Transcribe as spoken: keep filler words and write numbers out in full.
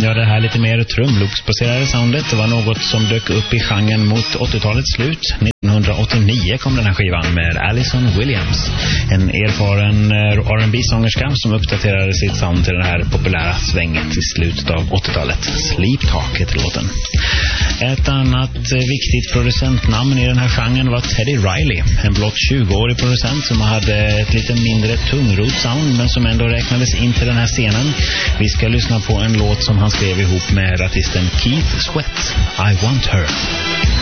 Ja, det här lite mer trumloopsbaserade soundet, det var något som dök upp i genren mot åttiotalets slut. nittonhundraåttionio kom den här skivan med Alison Williams, en erfaren R and B-sångerska som uppdaterade sitt sound till det här populära svänget i slutet av åttiotalet. Sleep Talk heter låten. Ett annat viktigt producentnamn i den här genren var Teddy Riley, en blott tjugoårig producent som hade ett lite mindre tungrot sound men som ändå räknades in till den här scenen. Vi ska lyssna på en låt som han skrev ihop med artisten Keith Sweat, I Want Her.